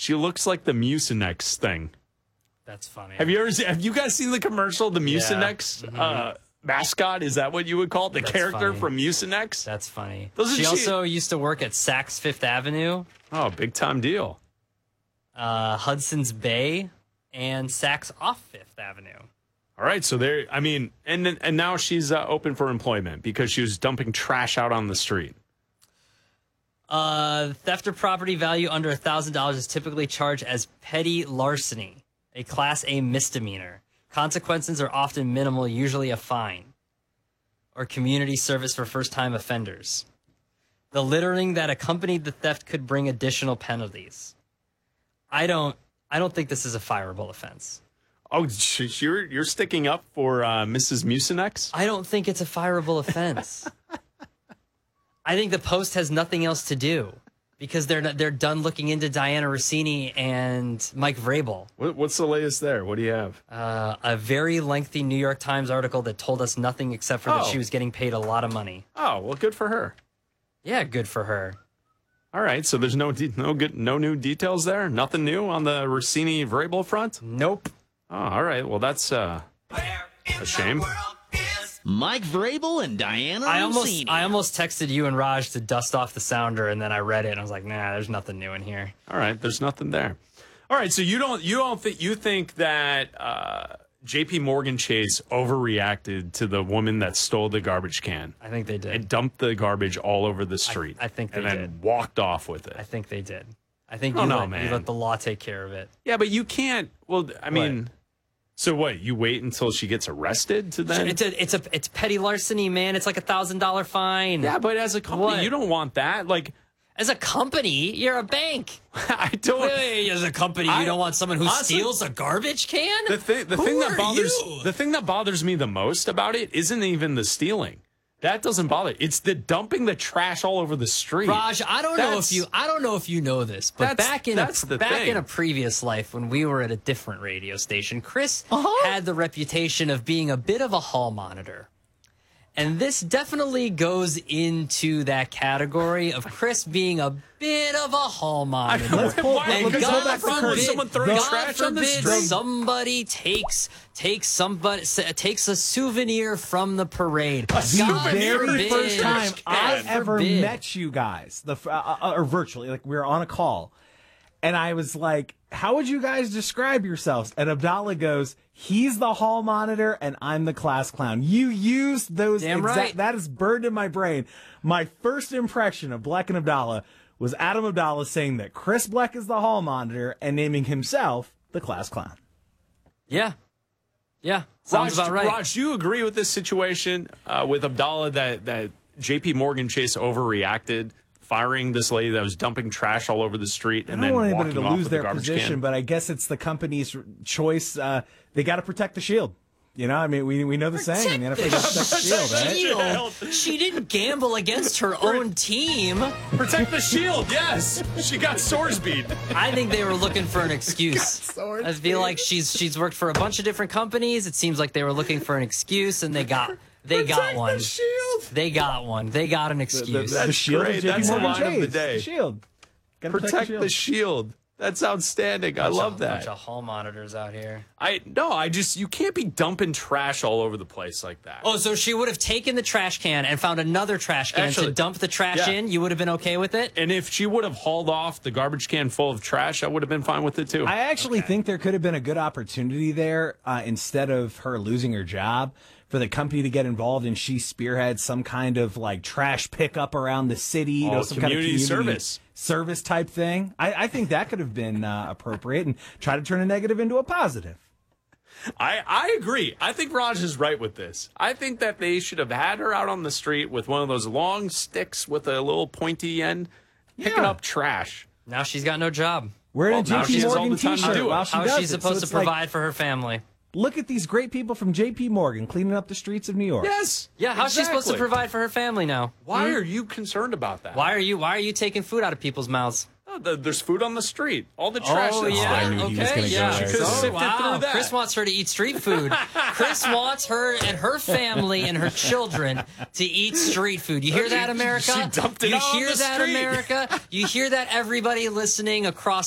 She looks like the Mucinex thing. That's funny. Have you guys seen the commercial? The Mucinex mascot? Is that what you would call it? The character from Mucinex? That's funny. She also used to work at Saks Fifth Avenue. Oh, big time deal. Hudson's Bay and Saks off Fifth Avenue. All right, so there. I mean, and now she's open for employment because she was dumping trash out on the street. Theft of property value under $1,000 is typically charged as petty larceny, a Class A misdemeanor. Consequences are often minimal, usually a fine or community service for first-time offenders. The littering that accompanied the theft could bring additional penalties. I don't think this is a fireable offense. Oh, you're sticking up for Mrs. Mucinex? I don't think it's a fireable offense. I think the Post has nothing else to do because they're done looking into Diana Rossini and Mike Vrabel. What's the latest there? What do you have? A very lengthy New York Times article that told us nothing except for that she was getting paid a lot of money. Oh, well, good for her. Yeah, good for her. All right, so there's no new details there? Nothing new on the Rossini Vrabel front? Nope. Oh, all right. Well, that's a shame. Mike Vrabel and Diana Rossini. I almost texted you and Raj to dust off the sounder, and then I read it and I was like, nah, there's nothing new in here. All right, there's nothing there. All right, so you think that J.P. Morgan Chase overreacted to the woman that stole the garbage can? I think they did. And dumped the garbage all over the street. I think they did. And then walked off with it. I think they did. I think you you let the law take care of it. Yeah, but you can't. Well, I mean. So what? You wait until she gets arrested to then? It's petty larceny, man. It's like $1,000 fine. Yeah, but as a company, you don't want that. Like, as a company, you're a bank. I don't. As a company, you don't want someone who steals a garbage can. The thing that bothers me the most about it isn't even the stealing. That doesn't bother. It's the dumping the trash all over the street. Raj, I don't know if you know this, but back in a previous life when we were at a different radio station, Chris had the reputation of being a bit of a hall monitor. And this definitely goes into that category of Chris being a bit of a hall monitor. Somebody takes a souvenir from the parade. The very first time I ever met you guys, or virtually, like we were on a call, and I was like, how would you guys describe yourselves? And Abdallah goes, he's the hall monitor and I'm the class clown. You used those right. That is burned in my brain. My first impression of Bleck and Abdallah was Adam Abdallah saying that Chris Bleck is the hall monitor and naming himself the class clown. Yeah. Sounds about right. Raj, do you agree with this situation with Abdallah that J.P. Morgan Chase overreacted, firing this lady that was dumping trash all over the street and then walking off with the garbage can? I don't want anybody to lose their position, but I guess it's the company's choice. They got to protect the shield. You know, I mean, we know the saying. You got to protect the shield, right? She didn't gamble against her own team. Protect the shield, yes. She got Sorsby. I think they were looking for an excuse. I feel like she's worked for a bunch of different companies. It seems like they were looking for an excuse, and they got one. The shield. They got one. They got an excuse. That's shield. Great. That's the line of the day. The shield. Protect the shield. That's outstanding. I love that. Bunch of hall monitors out here. You can't be dumping trash all over the place like that. Oh, so she would have taken the trash can and found another trash can to dump the trash in? You would have been okay with it? And if she would have hauled off the garbage can full of trash, I would have been fine with it too. I actually think there could have been a good opportunity there instead of her losing her job for the company to get involved and she spearheads some kind of like trash pickup around the city, some community kind of service type thing. I think that could have been appropriate and try to turn a negative into a positive. I agree. I think Raj is right with this. I think that they should have had her out on the street with one of those long sticks with a little pointy end, picking up trash. Now she's got no job. Wearing a JP Morgan t-shirt while she does it. How is she supposed to provide for her family? Look at these great people from J.P. Morgan cleaning up the streets of New York. Yes. Yeah, how's she supposed to provide for her family now? Why are you concerned about that? Why are you taking food out of people's mouths? Oh, there's food on the street. All the trash. Oh, yeah. I knew he was going to go there. She could have sifted through that. Chris wants her to eat street food. Chris wants her and her family and her children to eat street food. You hear that, America? She dumped it You on hear the that, street. America? You hear that, everybody listening across